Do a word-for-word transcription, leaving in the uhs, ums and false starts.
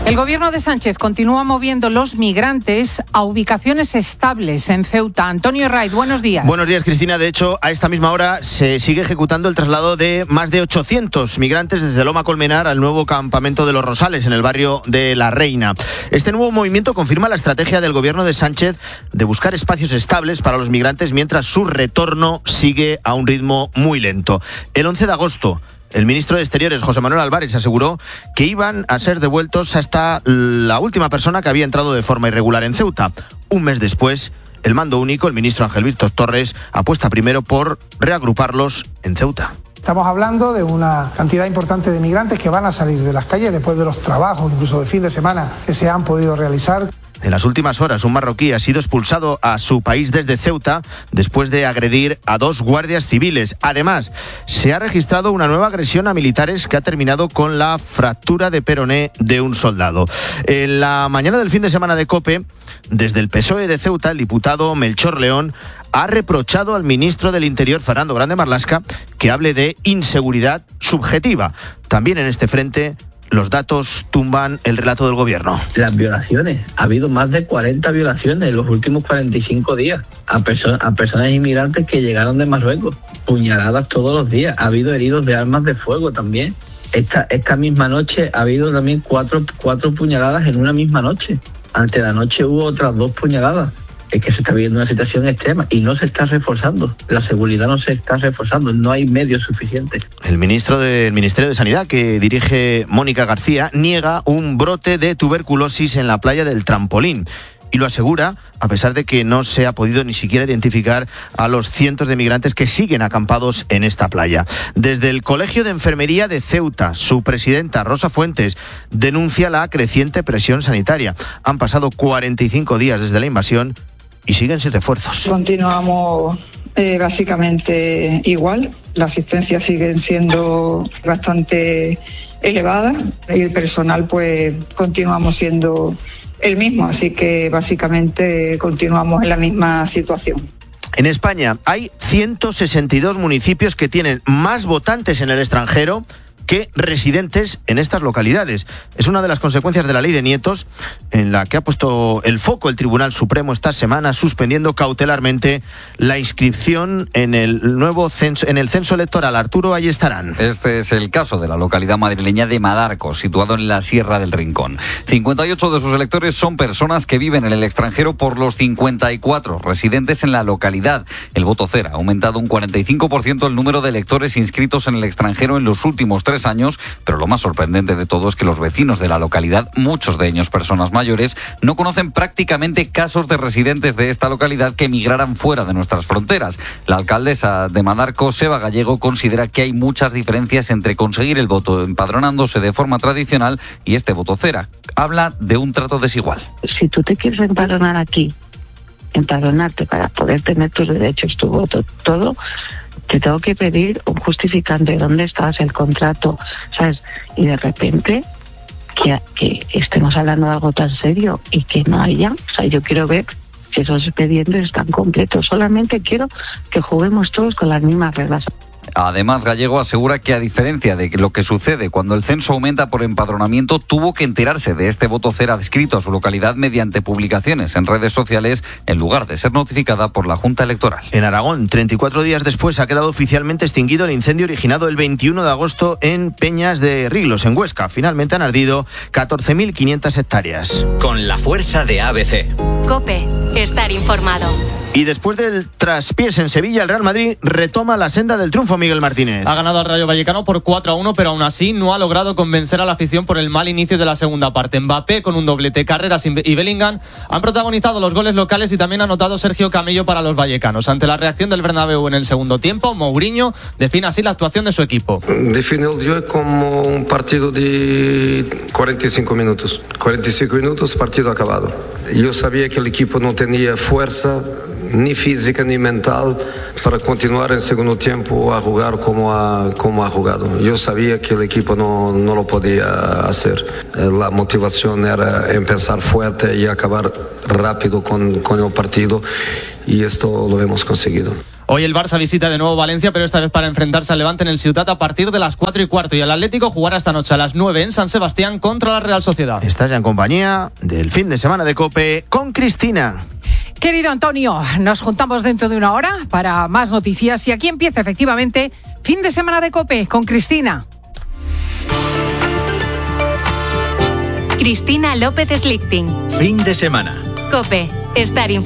El gobierno de Sánchez continúa moviendo los migrantes a ubicaciones estables en Ceuta. Antonio Herraiz, buenos días. Buenos días, Cristina. De hecho, a esta misma hora se sigue ejecutando el traslado de más de ochocientos migrantes desde Loma Colmenar al nuevo campamento de Los Rosales, en el barrio de La Reina. Este nuevo movimiento confirma la estrategia del gobierno de Sánchez de buscar espacios estables para los migrantes mientras su retorno sigue a un ritmo muy lento. El once de agosto... el ministro de Exteriores, José Manuel Álvarez, aseguró que iban a ser devueltos hasta la última persona que había entrado de forma irregular en Ceuta. Un mes después, el mando único, el ministro Ángel Víctor Torres, apuesta primero por reagruparlos en Ceuta. Estamos hablando de una cantidad importante de migrantes que van a salir de las calles después de los trabajos, incluso de fin de semana, que se han podido realizar. En las últimas horas, un marroquí ha sido expulsado a su país desde Ceuta después de agredir a dos guardias civiles. Además, se ha registrado una nueva agresión a militares que ha terminado con la fractura de peroné de un soldado. En la mañana del fin de semana de COPE, desde el P S O E de Ceuta, el diputado Melchor León ha reprochado al ministro del Interior, Fernando Grande Marlaska, que hable de inseguridad subjetiva. También en este frente, los datos tumban el relato del gobierno. Las violaciones. Ha habido más de cuarenta violaciones en los últimos cuarenta y cinco días a, perso- a personas inmigrantes que llegaron de Marruecos. Puñaladas todos los días. Ha habido heridos de armas de fuego también. Esta, esta misma noche ha habido también cuatro, cuatro puñaladas en una misma noche. Antes de la noche hubo otras dos puñaladas. Es que se está viviendo una situación extrema y no se está reforzando. La seguridad no se está reforzando, no hay medios suficientes. El ministro del Ministerio de Sanidad, que dirige Mónica García, niega un brote de tuberculosis en la playa del Trampolín. Y lo asegura a pesar de que no se ha podido ni siquiera identificar a los cientos de migrantes que siguen acampados en esta playa. Desde el Colegio de Enfermería de Ceuta, su presidenta, Rosa Fuentes, denuncia la creciente presión sanitaria. Han pasado cuarenta y cinco días desde la invasión y siguen sin refuerzos. Continuamos eh, básicamente igual. Las asistencias siguen siendo bastante elevadas y el personal pues continuamos siendo el mismo, así que básicamente continuamos en la misma situación. En España hay ciento sesenta y dos municipios que tienen más votantes en el extranjero que residentes en estas localidades. Es una de las consecuencias de la ley de nietos, en la que ha puesto el foco el Tribunal Supremo esta semana, suspendiendo cautelarmente la inscripción en el nuevo censo, en el censo electoral. Arturo Ayestarán. Este es el caso de la localidad madrileña de Madarcos, situado en la Sierra del Rincón. cincuenta y ocho de sus electores son personas que viven en el extranjero por los cincuenta y cuatro residentes en la localidad. El voto cero ha aumentado un cuarenta y cinco por ciento el número de electores inscritos en el extranjero en los últimos tres años, pero lo más sorprendente de todo es que los vecinos de la localidad, muchos de ellos personas mayores, no conocen prácticamente casos de residentes de esta localidad que emigraran fuera de nuestras fronteras. La alcaldesa de Madarcos, Seba Gallego, considera que hay muchas diferencias entre conseguir el voto empadronándose de forma tradicional y este voto cera. Habla de un trato desigual. Si tú te quieres empadronar aquí, empadronarte para poder tener tus derechos, tu voto, todo, te tengo que pedir un justificante de dónde estabas, el contrato, ¿sabes? Y de repente que, que estemos hablando de algo tan serio y que no haya, o sea, yo quiero ver que esos expedientes están completos, solamente quiero que juguemos todos con las mismas reglas. Además, Gallego asegura que, a diferencia de lo que sucede cuando el censo aumenta por empadronamiento, tuvo que enterarse de este voto cero adscrito a su localidad mediante publicaciones en redes sociales en lugar de ser notificada por la Junta Electoral. En Aragón, treinta y cuatro días después, ha quedado oficialmente extinguido el incendio originado el veintiuno de agosto en Peñas de Riglos, en Huesca. Finalmente han ardido catorce mil quinientas hectáreas. Con la fuerza de A B C. COPE. Estar informado. Y después del traspiés en Sevilla, el Real Madrid retoma la senda del triunfo, Miguel Martínez. Ha ganado al Rayo Vallecano por cuatro a uno, pero aún así no ha logrado convencer a la afición por el mal inicio de la segunda parte. Mbappé con un doblete, Carreras y Bellingham han protagonizado los goles locales y también ha anotado Sergio Camello para los vallecanos. Ante la reacción del Bernabéu en el segundo tiempo, Mourinho define así la actuación de su equipo. Define el día como un partido de cuarenta y cinco minutos. cuarenta y cinco minutos, partido acabado. Yo sabía que el equipo no tenía fuerza ni física ni mental para continuar en segundo tiempo a jugar como ha, como ha jugado. Yo sabía que el equipo no, no lo podía hacer. La motivación era empezar fuerte y acabar rápido con, con el partido, y esto lo hemos conseguido. Hoy el Barça visita de nuevo Valencia, pero esta vez para enfrentarse al Levante en el Ciutat a partir de las cuatro y cuarto. Y el Atlético jugará esta noche a las nueve en San Sebastián contra la Real Sociedad. Estás ya en compañía del fin de semana de COPE con Cristina. Querido Antonio, nos juntamos dentro de una hora para más noticias y aquí empieza efectivamente fin de semana de COPE con Cristina. Cristina López Slichting. Fin de semana. COPE. Estar informado.